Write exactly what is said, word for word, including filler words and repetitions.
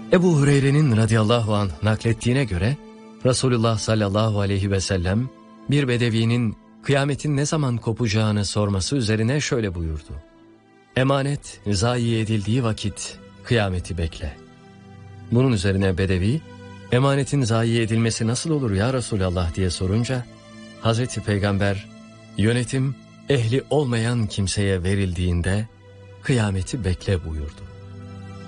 Ebu Hureyre'nin radıyallahu anh naklettiğine göre Resulullah sallallahu aleyhi ve sellem bir bedevinin kıyametin ne zaman kopacağını sorması üzerine şöyle buyurdu: Emanet zayi edildiği vakit kıyameti bekle. Bunun üzerine bedevi, emanetin zayi edilmesi nasıl olur ya Resulallah diye sorunca Hazreti Peygamber, yönetim ehli olmayan kimseye verildiğinde kıyameti bekle buyurdu.